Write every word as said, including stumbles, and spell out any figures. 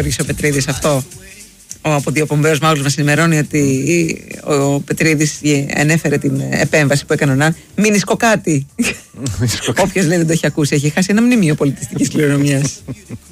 ο Πετρίδης αυτό. Ο αποδιοπομπαίος Μάγλος μας ενημερώνει ότι ο Πετρίδης ανέφερε την επέμβαση που έκανε ο Ναν. Μήνυσκο κάτι. Όποιος λέει δεν το έχει ακούσει, έχει χάσει ένα μνημείο πολιτιστικής κληρονομιάς.